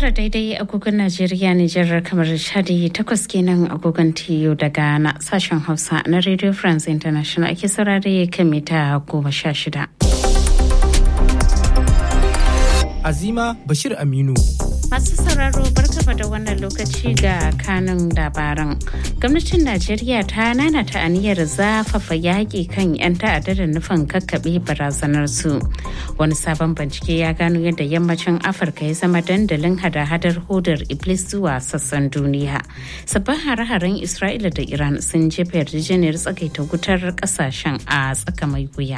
tara daidai agogon Najeriya, Nijar, kamar Chadi, 8 kenan agogon TU daga na sashen Hausa na Radio France International ake saurare kan mita 16. Azima Bashir Aminu. Masu sauraro barkaba da wannan lokaci ga kanun labaran. Gwamnatin Najeriya ta nanata aniyar zafafa yaƙi kan 'yan ta'adda da nufin kakkaɓe barazanar su. Wani sabon bincike ya gano yadda yammacin Afirka ya zama dandalin hada-hadar hodar Iblis zuwa sassan duniya. Sabbin hare-haren Isra'ila da Iran sun jefa yarjejeniyar tsagaita wutar ƙasashen a tsaka mai wuya.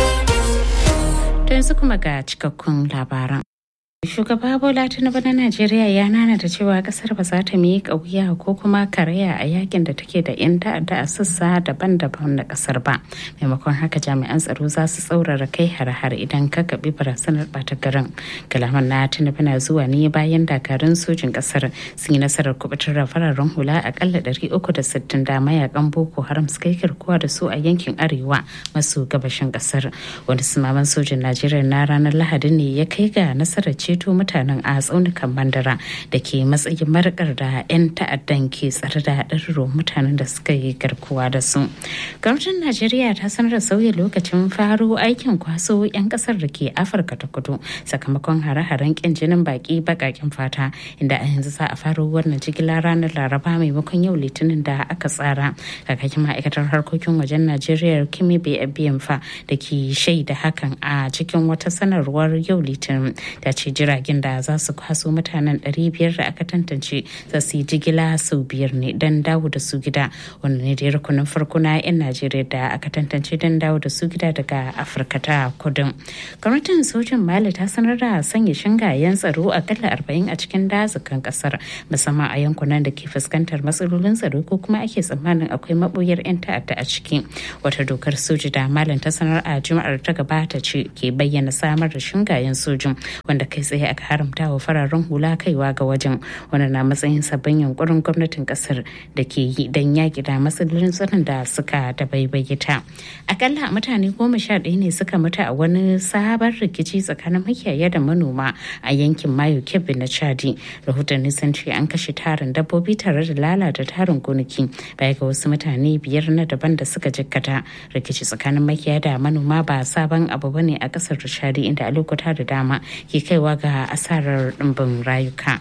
To yanzu kuma ga cikakkun labaran. Shugaba Bola Tinubu na Najeriya ya nanata cewa kasar ba za ta miƙa wuya ko kuma karaya a yakin da take da 'yan ta'adda a sassa daban-daban na kasar ba. Maimakon haka jami'an tsaro za su tsaurara kai har-har idan kakkaɓe barazanar ɓata garin. Kalaman na Tinubu na zuwa ne bayan dakarun sojin kasar sun yi nasarar kubutar da fararen hula akalla 360 da mayakan Boko Haram suka yi garkuwa da su a yankin arewa maso gabashin kasar. Wani sumaman sojin Najeriya na ranar Lahadi ne ya kai ga nasarar ceto mutanen a tsaunukan bandara da ke matsayin markar da 'yan ta'addan ke tsare da ɗaruruwan mutanen da suka yi garkuwa da su. Gwamnatin Najeriya ta sanar da sauya lokacin faro aikin kwaso 'yan kasar da ke Afirka ta Kudu sakamakon hare-haren ƙin jinin baki baƙaƙen fata, inda a yanzu za a faro wannan jigila ranar Laraba maimakon yau Litinin da aka tsara. Kakakin ma'aikatar harkokin wajen Najeriya Kimi Biyamfa da ke shaida hakan a cikin wata sanarwar yau Litinin ta ce jiragen da za su kwaso mutanen 500 da aka tantance za su yi jigila sau 5 ne don dawo da su gida, wanda ne da rukunin farko na 'yan Najeriya da aka tantance don dawo da su gida daga Afirka ta Kudu. Gwamnatin sojin Mali ta sanar da sanya shingayen tsaro akalla 40 a cikin dazukan kasar, musamman a yankunan da ke fuskantar matsalolin tsaro ko kuma ake tsammanin akwai maboyar 'yan ta'adda a ciki. Wata dokar soji da Malin ta sanar a Juma'ar ta gabata ce ke bayyana samar da shingayen sojin wanda kai tsaye aka haramta wa fararen hula kaiwa ga wajen, wani na matsayin sabbin yunkurin gwamnatin kasar da ke yi don yaƙi da matsalolin tsaron da suka dabaibaita. Akalla mutane 11 ne suka mutu a wani sabon rikici tsakanin makiyaya da manoma a yankin Mayo Kebbi na Chadi. Rahotanni sun ce an kashe tarin dabbobi tare da lalata tarin gonaki baya ga wasu mutane 5 na daban da suka jikkata. Rikici tsakanin makiyaya da manoma ba sabon abu bane a kasar Chadi, inda a lokuta da dama ke kaiwa ga asarar ɗimbin rayuka.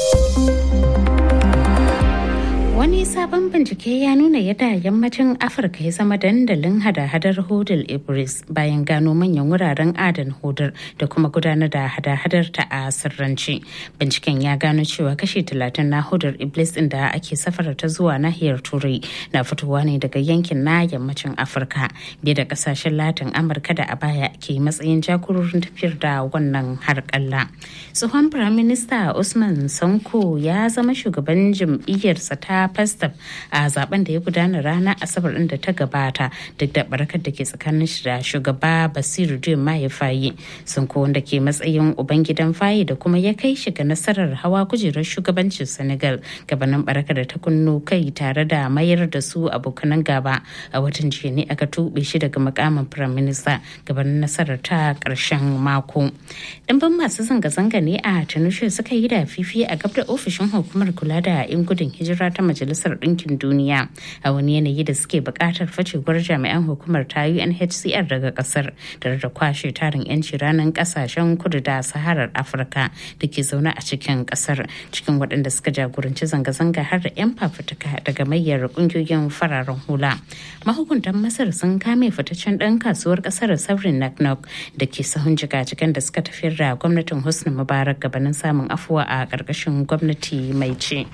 Wani sabon bincike ya nuna yadda yammacin Afirka ya zama dandalin hada-hadar hodar Iblis bayan gano manyan wuraren adana hodar da kuma gudanar da hada-hadar ta a sirrance. Binciken ya gano cewa kashi 30 na hodar Iblis ɗin da ake safara ta zuwa nahiyar Turai na fitowa ne daga yankin na yammacin Afirka, biye da kasashen Latin Amurka da a baya ke matsayin jagororin tafiyar da wannan harƙalla. Tsohon Firaminista Usman Sanko ya zama shugaban jam'iyyarsa ta Festaf a zaben da ya gudana ranar Asabar din da ta gabata, duk da barakar da ke tsakanin shi da shugaba Basiru Diomaye Faye. Sanko, wanda ke matsayin ubangidan Faye da kuma ya kai shi ga nasarar hawa kujerar shugabancin Senegal gabanin barakar da ta kunno kai tare da mayar da su abokanan gaba a watan jiya ne aka tuɓe shi daga mukamin Firaminista gabanin nasarar ta ƙarshen mako. Ɗimbin masu zanga-zanga ne a Tunisia suka yi da fifi a gab da ofishin hukumar kula da 'yan gudun hijira ta Majalisar Ɗinkin Duniya a wani yanayi da suke buƙatar facewar jami'an hukumar ta UNHCR daga ƙasar tare da kwashe tarin 'yanci ranar ƙasashen kudu da Saharar Afirka da ke zaune a cikin ƙasar. Cikin waɗanda suka jagoranci zanga-zanga har da 'yan fafutuka daga mayyar ƙungiyoyin fararen hula. Mahukuntan Masar sun kame fitaccen ɗan kasuwar ƙasar Sabrin Naknok da ke sahun jigajigan da suka tafiyar da gwamnatin Hosni Mubarak gabanin samun afuwa a ƙarƙashin gwamnati mai ci.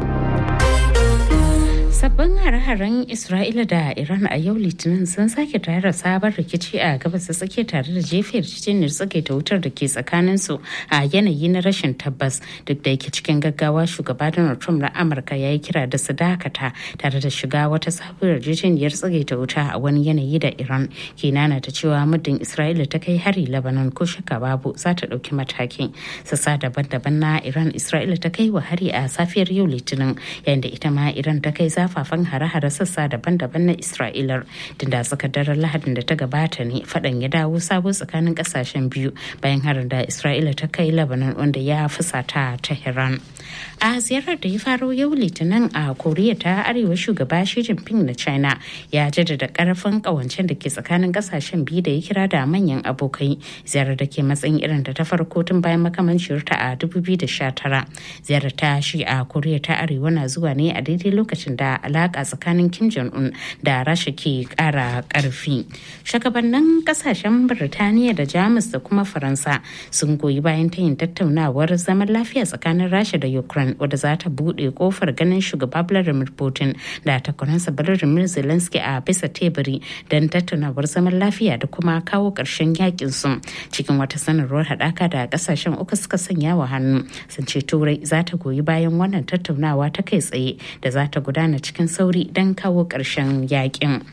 Sabbin hare-haren Isra'ila da Iran a yau Litinin sun sake tayar da sabon rikici a gabas da tsakiya tare da jefiyar cikin tsagaita wutar da ke tsakaninsu a yanayi na rashin tabbas, duk da yake cikin gaggawa shugaba Donald Trump na Amurka ya yi kira da su dakata tare da shiga wata sabuwar yarjejeniyar tsagaita wuta a wani yanayi da Iran ke nanata cewa muddin Isra'ila ta kai hari Lebanon ko shakka babu za ta ɗauki mataki. Sassa daban-daban na Iran Isra'ila ta kai wa hari a safiyar yau Litinin, yayin da ita ma Iran ta kai zafafan hare-hare sassa daban-daban na Isra'ilar. Tunda tsakar daren Lahadin da ta gabata ne faɗan ya dawo sabo tsakanin ƙasashen biyu bayan harin da Isra'ila ta kai Lebanon wanda ya fusata Tehran. A ziyarar da ya faro yau Litinin a Koriya ta Arewa, shugaba Xi Jinping na China ya jaddada karfin kawancen da ke tsakanin kasashen biyu da ya kira da manyan abokai. Ziyarar da ke matsayin irin da ta farko tun bayan makamanciyarta a 2019. Ziyarar ta Xi a Koriya ta Arewa na zuwa ne a daidai lokacin da alaka tsakanin Kim Jong-un da Rasha ke kara karfi. Shugabannin kasashen Birtaniya da Jamus da kuma Faransa sun goyi bayan tayin tattaunawar zaman lafiya tsakanin Rasha da Ukraine wadda za ta buɗe kofar ganin shugaba Vladimir Putin da takwaransa Volodymyr Zelensky a bisa teburi don tattaunawar zaman lafiya da kuma kawo ƙarshen yakin su. Cikin wata sanarwar haɗaka da ƙasashen uku suka sanya wa hannu, sun ce Turai za ta goyi bayan wannan tattaunawa ta kai tsaye da za ta gudana cikin sauri don kawo ƙarshen yakin.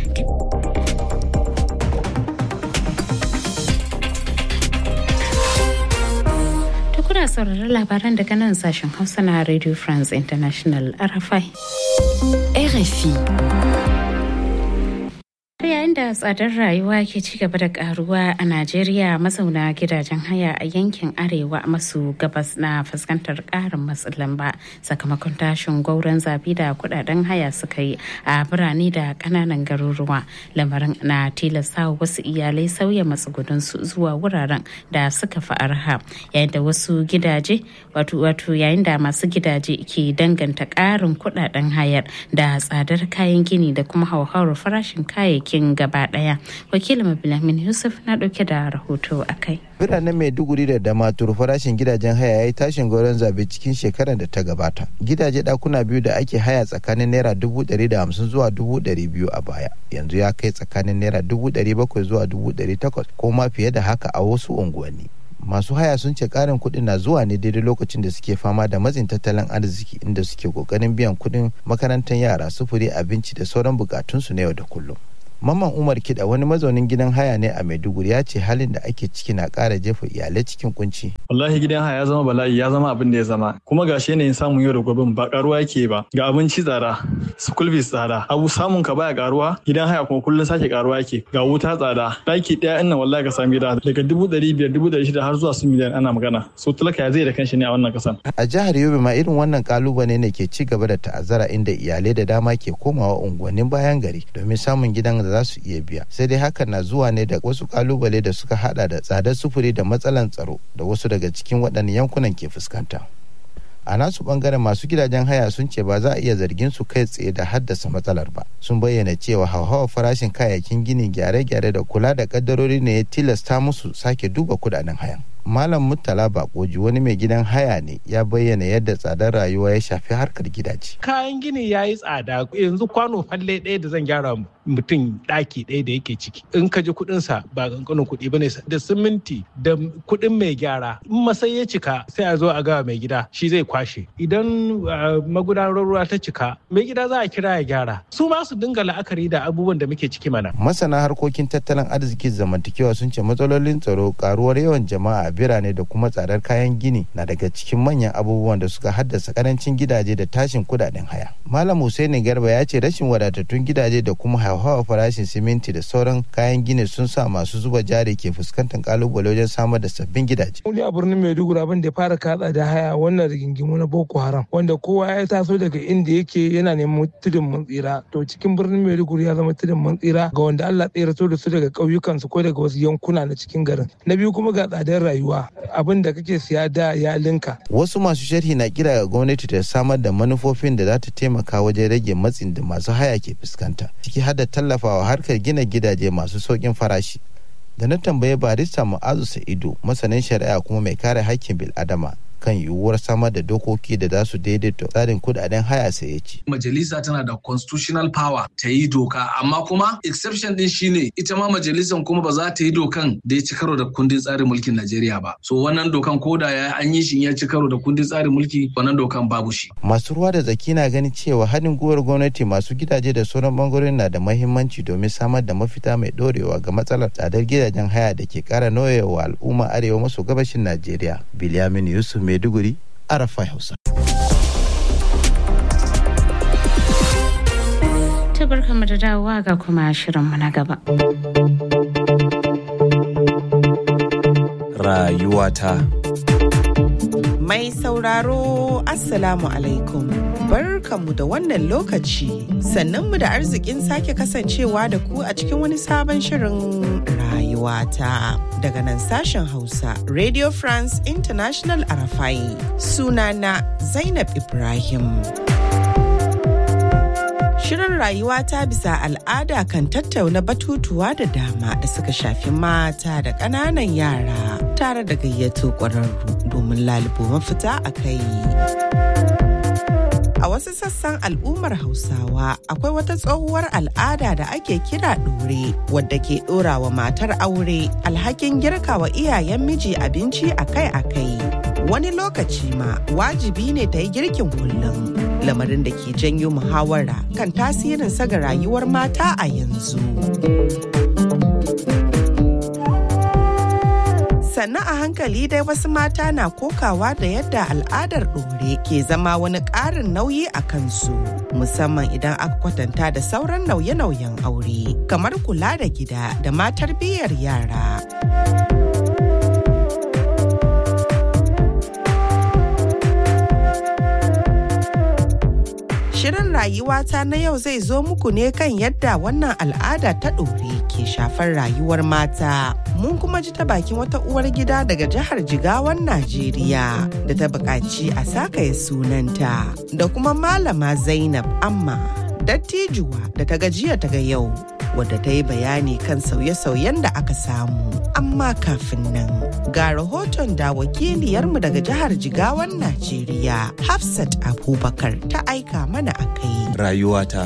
Kuna sauraron labaran daga nan sashen Hausa na Radio France International RFI. Yayin da tsadar rayuwa ke ci gaba da karuwa a Najeriya, mazauna gidajen haya a yankin arewa maso gabas na fuskantar karin matsin lamba sakamakon tashin gwauron zabi da kudaden haya suka yi a birane da kananan garuruwa. Lamarin na tilasta wasu iyalai sauya matsugunansu zuwa wuraren da suka fi arha, yayin da wasu gidaje yayin da masu gidaje ke danganta karin kudaden hayar da tsadar kayan gini da kuma hauhawar farashin kayayyaki gaba daya. Wakilin Bilamin Yusuf na dauke da rahoto akai. Biranen Maiduguri da Damaturu farashin gidajen haya ya yi tashin gauron zabe cikin shekarar da ta gabata. Gidaje dakuna biyu da ake haya tsakanin naira 150 zuwa 200 a baya, yanzu ya kai tsakanin naira 700 zuwa 800 ko ma fiye da haka a wasu unguwanni. Masu haya sun ce karin kuɗi na zuwa ne daidai lokacin da suke fama da matsin tattalin arziki, inda suke kokarin biyan kuɗin makarantar yara, sufuri, abinci da sauran bukatunsu na yau da kullum. Mamman Umar Kida, wani mazaunin gidan haya ne a Maiduguri, ya ce halin da ake ciki na ƙara jefa iyalai cikin kunci. Wallahi gidan haya ya zama bala'i, ya zama abin da ya zama. Kuma gashi yanayin samun yau da gobe ba karuwa yake ba. Ga abinci tsada, school fees tsada, abu samun ka baya karuwa, gidan haya kuma kullun sake karuwa yake. Ga wuta tsada, daki daya innan wallahi ka sami gida daga 500,000, 600,000 har zuwa su miliyan ana magana. So talaka ya zai da kanshi ne a wannan kasan. A jihar Yobe ma irin wannan kalubale ne ke ci gaba da ta'azzara, inda iyalai da dama ke komawa unguwannin bayan gari domin samun gidan da za su iya biya. Sai dai hakan na zuwa ne da wasu kalubale da suka hada da tsadar sufuri da matsalan tsaro da wasu daga cikin waɗannan yankunan ke fuskanta. A nasu bangaren masu gidajen haya sun ce ba za a iya zargin su kai tsaye da haddasa matsalar ba. Sun bayyana cewa hauhawar farashin kayayyakin gini, gyare-gyare da kula da kaddarori ne ya tilasta musu sake duba kudaden hayan. Malam Murtala Bakoji, wani mai gidan haya ne, ya bayyana yadda tsadar rayuwa ya shafi harkar gidaje. Kayan gini ya yi tsada, yanzu kwano falle ɗaya da zan gyara mutum ɗaki ɗaya da yake ciki, in ka ji kuɗinsa ba ƙanƙanin kuɗi ba ne, da siminti da kuɗin mai gyara. In masai ya cika sai a zo a gawa mai gida, shi zai kwashe. Idan magudanar ruwa ta cika, mai gida za a kira ya gyara. Su ma su dinga la'akari da abubuwan da muke ciki mana. Masana harkokin tattalin arziki zamantakewa sun ce matsalolin tsaro, karuwar yawan jama'a birane da kuma tsadar kayan gini na daga cikin manyan abubuwan da suka haddasa karancin gidaje da tashin kudaden haya. Malam Hussaini Garba ya ce rashin wadatattun gidaje da kuma hauhawar farashin siminti da sauran kayan gini sun sa masu zuba jari ke fuskantar kalubale wajen samar da sabbin gidaje. Wani a birnin Maiduguri abin da ya fara katsa da haya wannan rigingimu na Boko Haram, wanda kowa ya taso daga inda yake yana neman tudun mun tsira. To cikin birnin Maiduguri ya zama tudun mun tsira ga wanda Allah tsira da su daga ƙauyukansu ko daga wasu yankuna na cikin garin. Na biyu kuma ga tsadar rayuwa, abin da kake siya da ya linka. Wasu masu sharhi na kira ga gwamnati ta samar da manufofin da za ta taimaka wajen rage matsin da masu haya ke fuskanta, ciki har da tallafawa harkar gina gidaje masu sauƙin farashi. Da na tambaye barista Mu'azu Sa'idu, masanin shari'a kuma mai kare haƙƙin bil'adama, kan yiwuwar samar da dokoki da za su daidaita tsarin kudaden haya, sai ya ce. Majalisa tana da constitutional power ta yi doka, amma kuma exception din shine ita ma majalisan kuma ba za ta yi dokan da ya ci karo da kundin tsarin mulkin Najeriya ba. So wannan dokan koda ya an yi shi ya ci karo da kundin tsarin mulki, wannan dokan babu shi. Masu ruwa da tsaki na ganin cewa haɗin gwiwar gwamnati, masu gidaje da sauran bangarorin na da mahimmanci domin samar da mafita mai dorewa ga matsalar tsadar gidajen haya da ke ƙara nauyewa al'umma arewa maso gabashin Najeriya. Bilyamin Yusuf, Maiduguri, RFI Hausa. To barkamu da dawowa ga kuma shirinmu na gaba. Rayuwata. Mai sauraro Assalamu alaikum. Barkanmu da wannan lokaci. Sannanmu da arzikin sake kasancewa da ku a cikin wani sabon shirin rayuwata. Daga nan sashen Hausa, Radio France International Arafai. Sunana Zainab Ibrahim. Shirin rayuwa ta bisa al'ada kan tattauna batutuwa da dama da suka shafi mata da ƙananan yara tare da gayyato ƙwararru domin lalubo mafita a kai. A wasu sassan al'ummar Hausawa akwai wata tsohuwar al'ada da ake kira ɗore wadda ke ɗora wa matar aure alhakin girka wa iyayen miji abinci akai-akai. Wani lokaci ma wajibi ne ta yi girkin kullum. Lamarin da ke janyo muhawara kan tasirin ga rayuwar mata a yanzu. Sannan a hankali dai wasu mata na kokawa da yadda al'adar ɗore ke zama wani ƙarin nauyi a kansu, musamman idan aka kwatanta da sauran nauye-nauyen aure, kamar kula da gida da ma tarbiyyar yara. Shirin rayuwata na yau zai zo muku ne kan yadda wannan al'ada ta ɗore ke shafar rayuwar mata. Mun kuma ji ta bakin wata uwar gida daga jihar Jigawan Najeriya da ta buƙaci a sakaye sunanta, da kuma Malama Zainab Amma, dattijuwa da ta gajiya ta ga yau, wadda ta yi bayani kan sauye-sauyen da aka samu. Amma kafin nan, ga rahoton da wakiliyarmu daga jihar Jigawan Najeriya, Hafsat Abubakar, ta aika mana a kai. Rayuwata.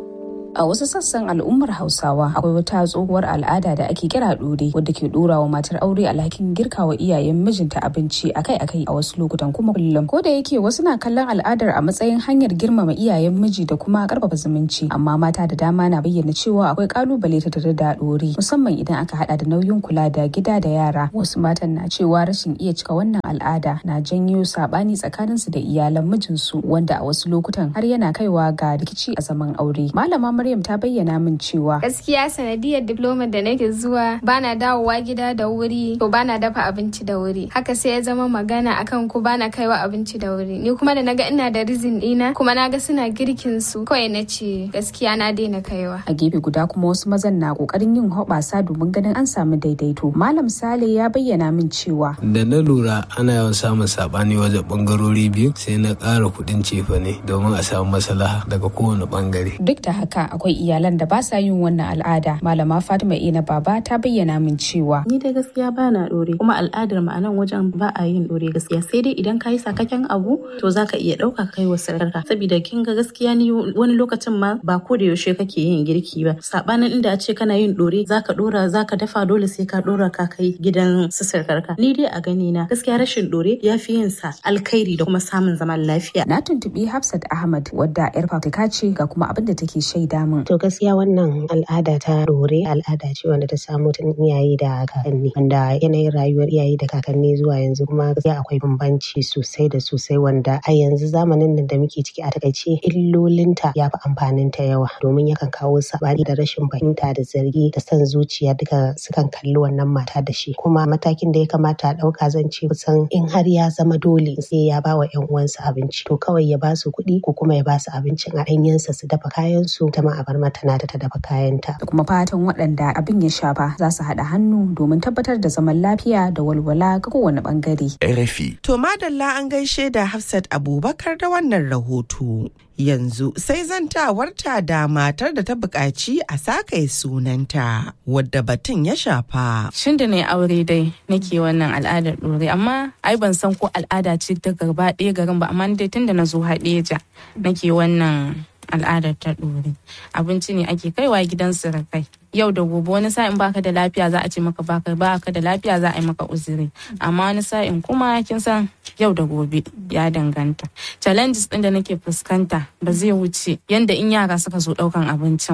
A wasu sassan al'ummar Hausawa akwai wata tsohuwar al'ada da ake kira ɗore wadda ke ɗora wa matar aure alhakin girka wa iyayen mijinta abinci akai-akai a wasu lokutan kuma kullum. Ko da yake wasu na kallon al'adar a matsayin hanyar girmama iyayen miji da kuma karfafa zumunci, amma mata da dama na bayyana cewa akwai kalubale ta tare da ɗore, musamman idan aka hada da nauyin kula da gida da yara. Wasu matan na cewa rashin iya cika wannan al'ada na janyo sabani tsakaninsu da iyalan mijinsu, wanda a wasu lokutan har yana kaiwa ga rikici a zaman aure. Malama Maryam ta bayyana min cewa gaskiya sanadiyar diploma da nake zuwa bana dawowa gida da wuri, to bana dafa abinci da wuri, haka sai ya zama magana akan ko bana kaiwa abinci da wuri. Ni kuma da naga ina da reason dina kuma naga suna girkin su, kawai nace gaskiya na daina kaiwa. A gefe guda kuma wasu mazan na kokarin yin hoɓasa domin ganin an samu daidaito. Malam Sale ya bayyana min cewa da na lura ana yawan samun sabani wajen bangarori biyu, sai na ƙara kuɗin cefane domin a samu maslaha daga kowane bangare. Duk da haka akwai iyalan da ba sa yin wannan al'ada. Malama Fatima Ina Baba ta bayyana min cewa ni dai gaskiya ba na ɗore, kuma al'adar mu a nan wajen ba a yin ɗore gaskiya, sai dai idan ka yi sakakken abu to zaka iya ɗauka kai wa sarkarka, saboda kin ga gaskiya ni wani lokacin ma ba ko da yaushe kake yin girki ba, sabanin inda a ce kana yin ɗore zaka ɗora zaka dafa, dole sai ka ɗora ka kai gidan su sarkarka. Ni dai a gani na gaskiya rashin ɗore ya fi yin sa alkhairi da kuma samun zaman lafiya. Na tuntubi Hafsat Ahmad wadda yar fafutuka ce ga kuma abin da take shaida min. To gaskiya wannan al'ada ta ɗore al'ada ce wanda ta samu tun iyaye da kakanni, wanda yanayin rayuwar iyaye da kakanni zuwa yanzu kuma gaskiya akwai bambanci sosai da sosai, wanda a yanzu zamanin nan da muke ciki a takaice illolinta ya fi amfaninta yawa, domin yakan kawo sabani da rashin fahimta da zargi da son zuciya duka sukan kalli wannan mata da shi. Kuma matakin da ya kamata a ɗauka zan ce kusan in har ya zama dole sai ya ba wa 'yan uwansa abinci, to kawai ya ba su kuɗi ko kuma ya ba su abincin a ɗanyensa su dafa kayansu, ta ma a bar mata na ta dafa kayanta. Da kuma fatan waɗanda abin ya shafa za su haɗa hannu domin tabbatar da zaman lafiya da walwala ga kowane ɓangare. RFI. To madalla an gaishe da Hafsat Abubakar da wannan rahoto. Yanzu sai zantawarta da matar da ta buƙaci a sakaye sunanta wadda batun ya shafa. Shin da na yi aure dai nake wannan al'adar ɗore, amma ai ban san ko al'ada ce ta gaba ɗaya garin ba, amma dai tun da na zo Haɗeja nake wannan al'adar ta ɗore. Abinci ne ake kaiwa gidan surukai. Yau da gobe wani sa'in baka da lafiya za a ce maka baka da lafiya za a yi maka uzuri, amma wani sa'in kuma kin san yau da gobe ya danganta. Challenges din da nake fuskanta ba zai wuce yanda in yara suka zo daukan abincin ba.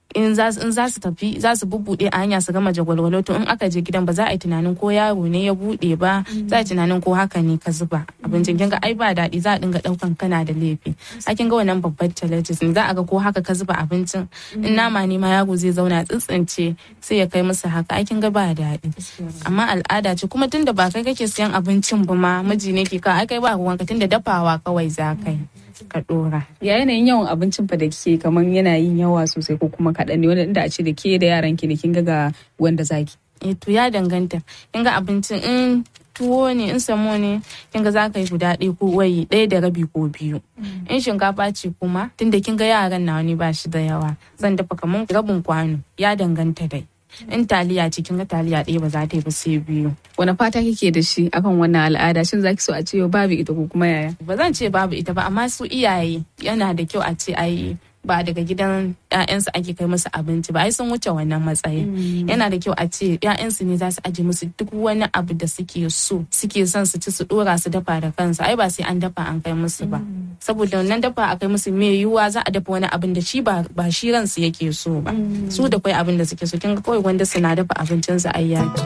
in za su tafi za su bubbuɗe a hanya su gama jagwalwalo to in aka je gidan ba za a yi tunanin ko yaro ne ya buɗe ba za a yi tunanin ko haka ne ka zuba abincin. Kin ga ai ba daɗi, za a dinga ɗaukan kana da laifi. A kin ga wannan babbar challenges ne, za a ga ko haka ka zuba abincin in nama ne ma yaro zai zauna tsintsince sai ya kai musu haka. Ai kin ga ba daɗi. Amma al'ada ce kuma tunda ba kai kake siyan abincin ba ma miji ne ke ka ai kai ba ruwanka tunda dafawa kawai za kai ka dora. Ya yanayin yawan abincin fa da kike kaman yana yin yawa sosai ko kuma kaɗan ne wanda inda a ce da ke da yaran ki ne kin ga wanda zaki. To ya danganta. Kin ga abincin in tuwo ne in samo ne kin ga za ka yi guda ɗaya ko wayi ɗaya da rabi ko biyu. In shinkafa ce kuma tunda kin ga yaran nawa ne ba shi da yawa zan dafa kaman rabin kwano, ya danganta dai. In taliya cikin ga taliya ɗaya ba za ta yi ba sai biyu. Wani fata kike da shi akan wannan al'ada? Shin zaki so a ce babu ita ko kuma yaya? Ba zan ce babu ita ba, amma su iyaye yana da kyau a ce ai ba daga gidan ƴaƴansu ake kai musu abinci ba, ai sun wuce wannan matsayin. Yana da kyau a ce ƴaƴansu ne za su aje musu duk wani abu da suke so, suke son su ci su dora su dafa da kansu. Ai ba sai an dafa an kai musu ba, saboda wannan dafa a kai musu me yiwuwa za a dafa wani abin da shi ba shi ransu yake so ba. Su da kai abin da suke so, kin ga kawai wanda suna dafa abincinsu ai yaki.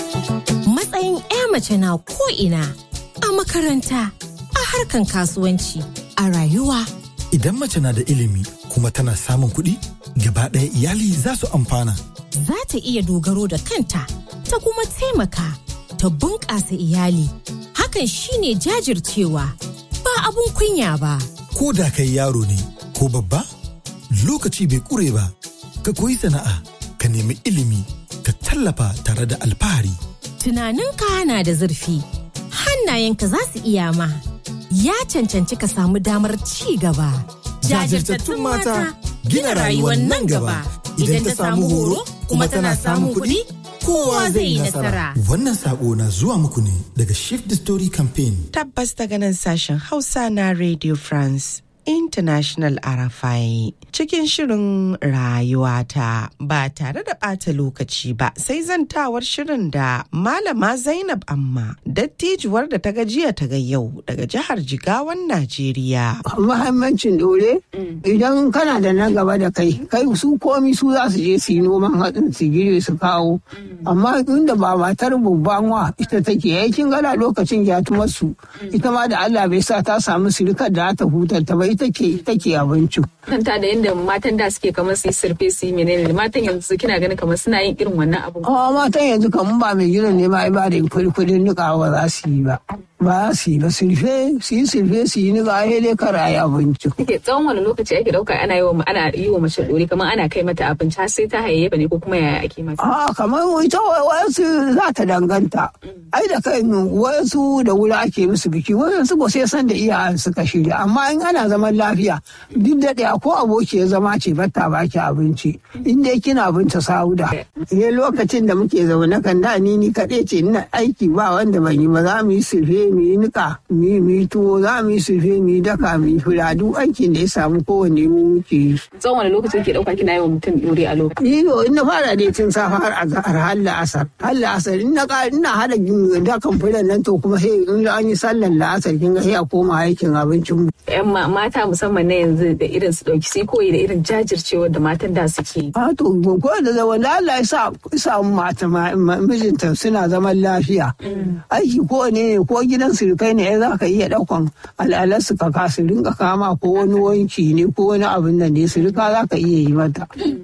Matsayin ƴa mace na ko ina, a makaranta, a harkan kasuwanci, a rayuwa. Idan mace na da ilimi kuma tana samun kuɗi, gaba ɗaya iyali za su amfana. Za ta iya dogaro da kanta, ta kuma taimaka, ta bunƙasa iyali. Hakan shine jajircewa, ba abun kunya ba. Ko da kai yaro ne ko babba, lokaci bai ƙure ba. Ka koyi sana'a, ka nemi ilimi, ka tallafa tare da alfahari. Tunaninka na da zurfi, hannayenka za su iya ma. Ya cancanci ka samu damar ci gaba. Jajirtattun mata gina rayuwar nan gaba. Idan ta samu horo kuma tana samun kuɗi, kowa zai yi nasara. Wannan sako na zuwa muku ne daga Shift the Story Campaign. Tabbas daga nan sashen Hausa na Radio France International RFI cikin shirin rayuwata ba tare da ɓata lokaci ba sai zantawar shirin da Malama Zainab Amma dattijuwar da ta gajiya ta ga yau daga jihar Jigawan Najeriya. Muhimmancin dore idan kana da na gaba da kai su komi su za su je su yi noman hatsin su gire su kawo, amma inda ba matar babban wa ita take yakin gana lokacin gyatumar su ita ma da Allah bai sa ta samu sirikar da ta hutar ta bai take abincin. Kanta da yadda matan da suke kamar su yi surfe su yi menene, matan yanzu kina ganin kamar suna yin irin wannan abu. Matan yanzu kamar ba mai gidan ne ba da kudin nika ba za su yi ba. Ba su yi ba su yi surfe su yi nika ya dai kara yi abincin. Tsawon wani lokaci ake dauka ana yi wa mace dore kamar ana kai mata abinci har sai ta hayayyafa ne ko kuma yaya ake mata? Kamar ita wasu za ta danganta. Ai da kai wasu da wuri ake musu biki, wasu ba sai san da iyayen suka shirya, amma in ana zaman lafiya duk da ɗaya ko aboki ya zama ce batta baki abinci inda kina binta sauda. Lokacin da muke zaune kan da ni kaɗai ce ina aiki ba wanda ban yi ba, za mu yi surfe mu yi nika mu yi tuwo, za mu yi surfe mu yi daka mu yi fura, duk aikin da ya samu kowanne mu muke yi. Tsawon wani lokaci ke ɗauka kina yi wa mutum ɗore a lokaci? In na fara dai tun safa har la'asar ina hada dakan fulan nan to kuma sai in an yi sallar la'asar kin ga sai a koma aikin abincin mu. Yan mata musamman na yanzu da irin su ɗauki sai koyi da irin jajircewa da matan da suke. To ko da wanda Allah ya sa mata mijinta suna zaman lafiya. Aiki ko ne ko gidan surukai ne za ka iya ɗaukan al'alar su ka su rinka kama ko wani wanki ne ko wani abin nan ne surika za ka iya yi mata.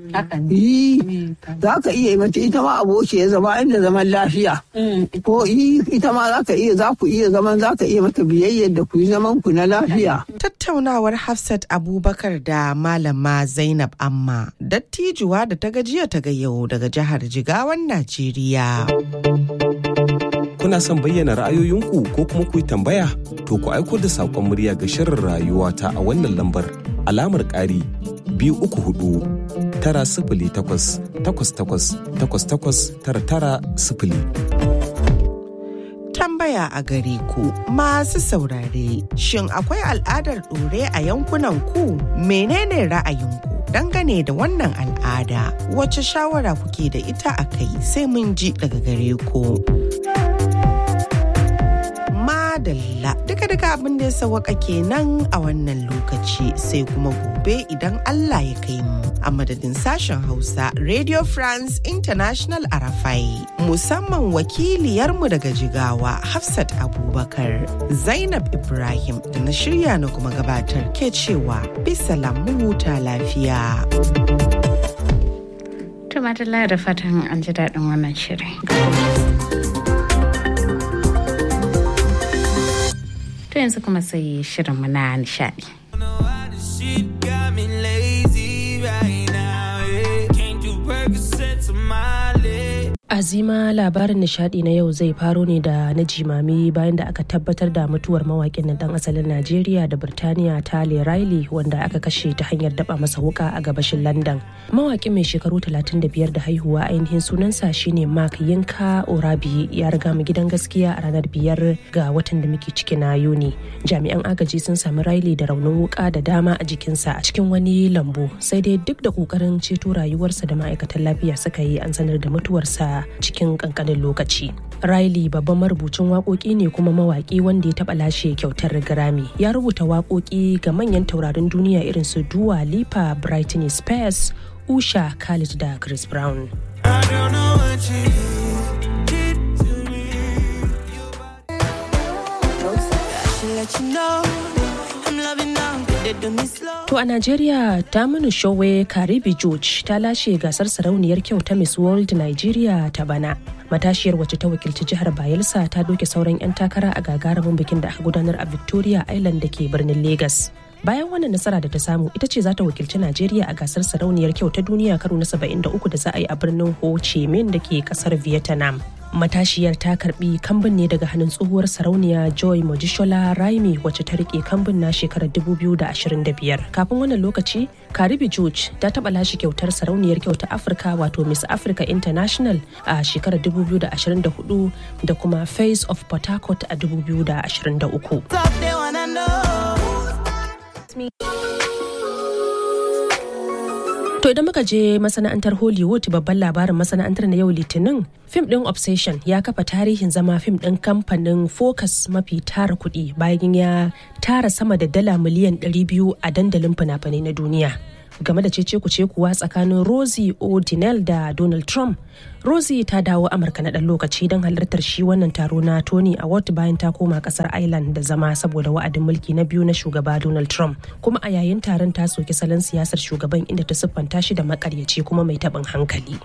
Za ka iya yi mata ita ma aboki ya zama inda zaman lafiya. Ko ita ma za ka iya mata biyayyar da ku yi zaman ku na lafiya. Tattaunawar Hafsat Abubakar da Malama Zainab Amma dattijuwa da ta gajiya ta ga yau daga jihar Jigawan Najeriya. Kuna son bayyana ra'ayoyinku ko kuma ku yi tambaya? To ku aiko da saƙon murya ga shirin rayuwata a wannan lambar alamar ƙari 234 908 888 Tambaya a gare ku masu saurare, shin akwai al'adar ɗore a yankunan ku? Menene ra'ayinku dangane da wannan al'ada? Wace shawara kuke da ita a kai? Sai mun ji daga gare ku. madalla duka abin da ya sawaka kenan a wannan lokaci sai kuma gobe idan Allah ya kai mu. A madadin sashen Hausa Radio France International Arafai musamman wakiliyarmu daga Jigawa Hafsat Abubakar, Zainab Ibrahim da na shirya na kuma gabatar ke cewa bisalam mu huta lafiya. Tumatula da fatan an ji daɗin wannan shirin. To yanzu kuma sai shirinmu na nishaɗi. Azima, labarin nishadi na yau zai faro ne da na jimami bayan da aka tabbatar da mutuwar mawakin nan dan asalin Najeriya da Birtaniya Tale Riley wanda aka kashe ta hanyar daba masa wuka a gabashin London. Mawakin mai shekaru 35 da haihuwa ainihin sunansa shine Mark Yinka Orabi ya riga mu gidan gaskiya a ranar 5 ga watan da muke ciki na Yuni. Jami'an agaji sun sami Riley da raunin wuka da dama a jikinsa a cikin wani lambu, sai dai duk da kokarin ceto rayuwarsa da ma'aikatan lafiya suka yi an sanar da mutuwarsa cikin kankanin lokaci. Riley babban marubucin waƙoƙi ne kuma mawaƙi wanda ya taɓa lashe kyautar Grammy. Ya rubuta waƙoƙi ga manyan taurarin duniya irin su Dua Lipa, Britney Spears, Usha, Khalid da Chris Brown. To a Najeriya, Daminu Showe Karibi George ta lashe gasar sarauniyar kyau ta Miss World Nigeria ta bana. Matashiyar wacce ta wakilci jihar Bayelsa ta doke sauran 'yan takara a gagarumin bikin da aka gudanar a Victoria Island da ke birnin Lagos. Bayan wannan nasara da ta samu, ita ce za ta wakilci Najeriya a gasar sarauniyar kyau ta duniya karo na 73 da za a yi a birnin Ho Chi Minh da ke kasar Vietnam. Matashiyar ta karbi kambun ne daga hannun tsohuwar sarauniya Joy Mojishola Raimi wacce ta rike kambun na shekarar 2025. Kafin wannan lokaci, Karibi George ta taba lashe kyautar sarauniyar kyau ta Afirka wato Miss Africa International a shekarar 2024 da kuma Face of Port Harcourt a 2023. To idan muka je masana'antar Hollywood, babban labarin masana'antar na yau Litinin, fim ɗin Obsession ya kafa tarihin zama fim ɗin kamfanin Focus mafi tara kuɗi bayan ya tara sama da dala miliyan 200 a dandalin fina-finai na duniya. Game da cece-kuce kuwa tsakanin Rosie O'Donnell da Donald Trump, Rosie ta dawo Amurka na ɗan lokaci don halartar shi wannan taro na Tony Award bayan ta koma ƙasar Ireland da zama saboda wa'adin mulki na biyu na shugaba Donald Trump. Kuma a yayin taron ta soki salon siyasar shugaban inda ta siffanta shi da makaryaci kuma mai taɓin hankali.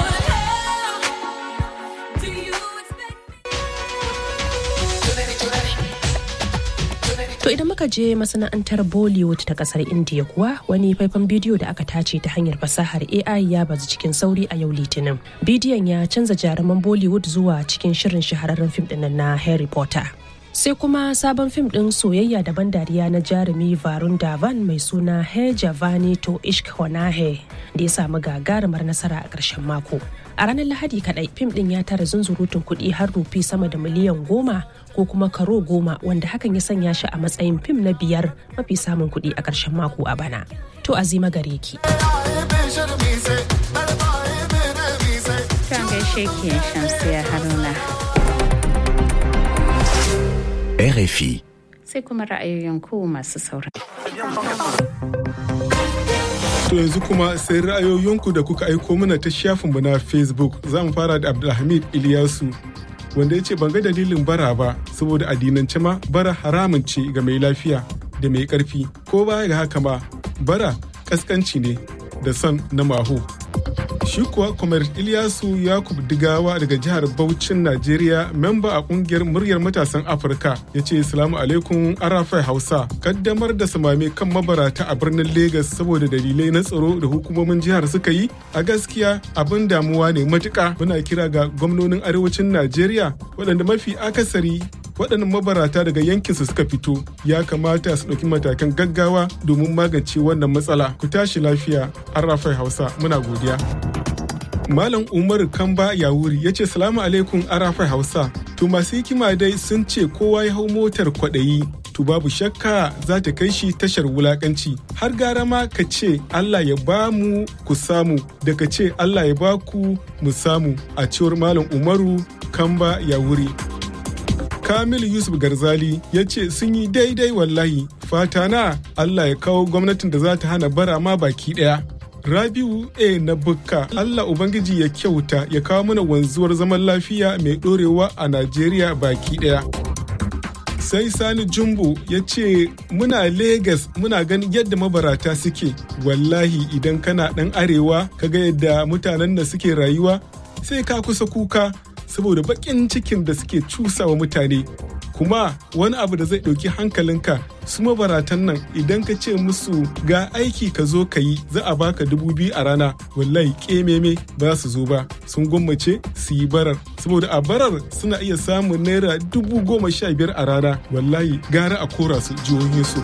To idan muka je masana'antar Bollywood ta kasar India kuwa, wani faifan bidiyo da aka tace ta hanyar fasahar AI ya bazu cikin sauri a yau Litinin. Bidiyon ya canza jaruman Bollywood zuwa cikin shirin shahararren fim ɗin na Harry Potter. Sai kuma sabon fim ɗin soyayya da ban dariya na jarumi Varun Dhawan mai suna Hai Javani to Ishq Hona Hai da ya samu gagarumar nasara a ƙarshen mako. A ranar Lahadi kaɗai, fim ɗin ya tara zunzurutun kuɗi har rufi sama da miliyan 10 ko kuma karo 10, wanda hakan ya sanya shi a matsayin fim na 5 mafi samun kuɗi a ƙarshen mako a bana. To Azima gare ki. Kan gaishe ki Shamsiya Haruna. RFI. Sai kuma ra'ayoyin ku masu saurari. To yanzu kuma sai ra'ayoyinku da kuka aiko mana ta shafinmu na Facebook. Za mu fara da Abdulhamid Iliyasu, wanda ya ce ban ga dalilin bara ba, saboda addinance ma bara haramun ce ga mai lafiya da mai ƙarfi. Ko baya ga haka ma bara ƙasƙanci ne da son na maho. Shi kuwa Kwamar Iliyasu Yakub Digawa daga jihar Bauchin Najeriya, memba a kungiyar muryar matasan Afirka, ya ce Salamu alaikum Arafai Hausa. Kaddamar da samame kan mabarata a birnin Legas saboda dalilai na tsaro da hukumomin jihar suka yi, a gaskiya abin damuwa ne matuƙa. Muna kira ga gwamnonin arewacin Najeriya waɗanda mafi akasari waɗannan mabarata daga yankinsu suka fito, ya kamata su ɗauki matakan gaggawa domin magance wannan matsala. Ku tashi lafiya, Arafai Hausa, muna godiya. Malam Umaru Kamba Yawuri ya ce Salamu alaikum Arafai Hausa. To masu hikima dai sun ce kowa ya hau motar kwaɗayi, to babu shakka za ta kai shi tashar wulakanci. Har gara ma ka ce Allah ya ba mu ku samu, da ka ce Allah ya ba ku mu samu, a cewar Malam Umaru Kamba Yawuri. Kamil Yusuf Garzali ya ce sun yi daidai wallahi, fata na Allah ya kawo gwamnatin da za ta hana bara ma baki ɗaya. Rabiu A na Bukka, Allah Ubangiji ya kyauta ya kawo mana wanzuwar zaman lafiya mai ɗorewa a Najeriya baki ɗaya. Sai Sani Jumbo ya ce muna Legas muna ganin yadda mabarata suke, wallahi idan kana ɗan arewa kaga yadda mutanen da suke rayuwa sai ka kusa kuka saboda baƙin cikin da suke cusawa mutane. Kuma wani abu da zai ɗauki hankalinka, su mabaratan nan idan ka ce musu ga aiki ka zo ka yi za a baka 2,000 a rana, wallahi ƙememe ba su zo ba, sun gwammace su yi barar saboda a barar suna iya samun naira 15,000 a rana, wallahi gara a kora su jihohinsu.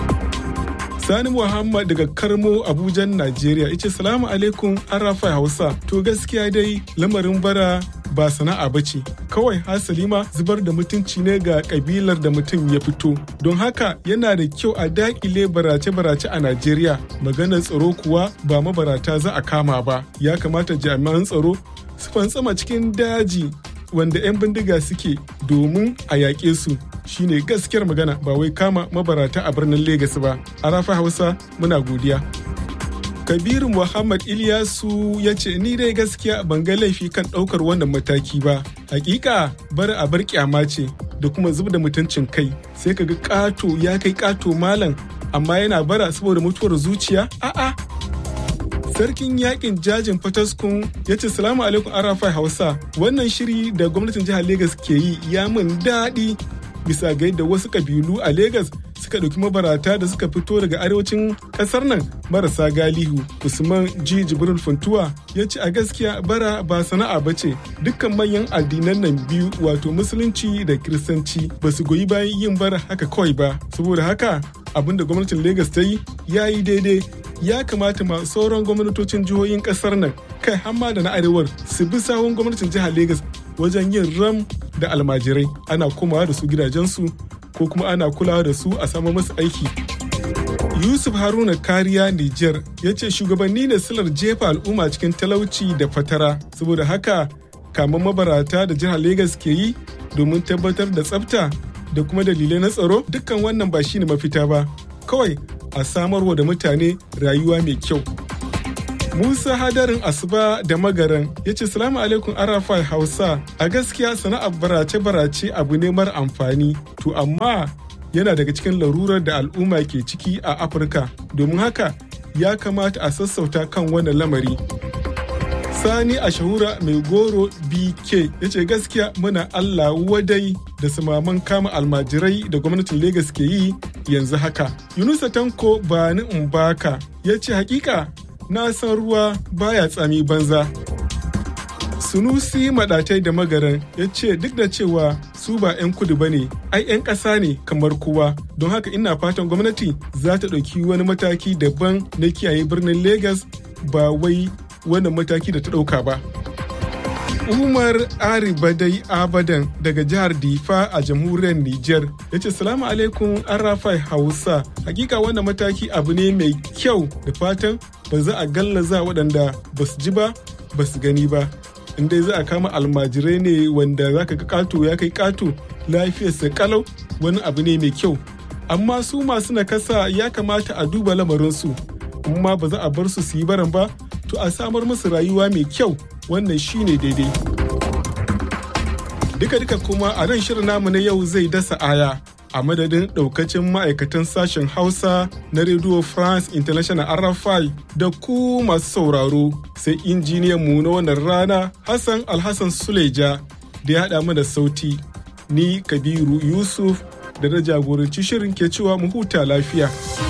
Sani Muhammad daga Karmo, Abuja, Najeriya, yace salamu alaikum Arafai Hausa. To gaskiya dai lamarin bara ba sana'a ba ce, kawai hasali ma zubar da mutunci ne ga kabilar da mutum ya fito. Don haka yana da kyau a dakile barace-barace a Najeriya. Maganar tsaro kuwa ba mabarata za a kama ba. Ya kamata jami'an tsaro su fantsama cikin daji wanda 'yan bindiga suke domin a yaƙe su. Shine gaskiyar magana, ba wai kama mabarata a birnin Legas ba. Arafa Hausa muna godiya. Kabiru Muhammad Ilyasu ya ce ni dai gaskiya ban ga laifi kan ɗaukar wannan mataki ba. Hakika bar a bar kyama ce da kuma zub da mutuncin kai. Sai kaga ƙato ya kai ƙato malam amma yana bara saboda mutuwar zuciya. A'a. Sarkin yakin jajin Fataskun ya ce salamu alaikum Arafai Hausa. Wannan shiri da gwamnatin jihar Legas ke yi ya min daɗi. Bisa ga yadda wasu kabilu a Legas suka ɗauki mabarata da suka fito daga arewacin ƙasar nan marasa galihu. Usman G. Jibril Funtuwa ya ce a gaskiya bara ba sana'a ba ce. Dukkan manyan addinan nan biyu wato musulunci da kiristanci ba su goyi bayan yin bara haka kawai ba. Saboda haka abin da gwamnatin Legas ta yi ya yi daidai. Ya kamata ma sauran gwamnatocin jihohin ƙasar nan kai hamma da na arewar su bi sahun gwamnatin jihar Legas wajen yin ram da almajirai, ana komawa da su gidajensu ko kuma ana kulawa da su a samu masu aiki. Yusuf Haruna Kariya Niger ya ce shugabanni ne silar jefa al'umma cikin talauci da fatara, saboda haka kaman mabarata da jihar Legas ke yi domin tabbatar da tsafta da kuma dalilai na tsaro, dukkan wannan ba shine mafita ba, kawai a samarwa da mutane rayuwa mai kyau. Musa Hadarin Asuba da Magaran ya ce salamu alaikum Arafai Hausa, a gaskiya sana'ar barace-barace abu ne mara amfani, to amma yana daga cikin larurar da al'umma ke ciki a Afirka, domin haka ya kamata a sassauta kan wannan lamari. Sani Ashahura Mai Goro BK ya ce gaskiya muna Allah wadai da samaman kama almajirai da gwamnatin Legas ke yi yanzu haka. Yunusa Tanko Bani Mbaka ya ce hakika na san ruwa baya tsami banza. Sunusi Madatai da Magaran ya ce duk da cewa su ba 'yan kudu ba ne, ai 'yan ƙasa ne kamar kowa. Don haka ina fatan gwamnati za ta ɗauki wani mataki daban na kiyaye birnin Legas ba wai wannan mataki da ta ɗauka ba. Umar Aribadai Abadan daga jihar Difa a jamhuriyar Nijar ya ce salamu alaikum Arafai Hausa, hakika wannan mataki abu ne mai kyau da fatan ba za a gallaza waɗanda ba su ji ba ba su gani ba. Inda za a kama almajirai ne wanda za ka ga ƙato ya kai ƙato lafiyarsa kalau, wani abu ne mai kyau. Amma su masu nakasa ya kamata a duba lamarinsu, amma ba za a bar su yi baran ba, to a samar musu rayuwa mai kyau, wannan shine daidai. Duka-duka kuma a nan shirin namu na yau zai dasa aya a madadin daukacin ma'aikatan sashen Hausa na Radio France International RFI da ku masu sauraro, sai injiniyan mu na wannan rana Hassan Alhassan Suleja da ya haɗa mana sauti. Ni Kabiru Yusuf da na jagoranci shirin ke cewa mu huta lafiya.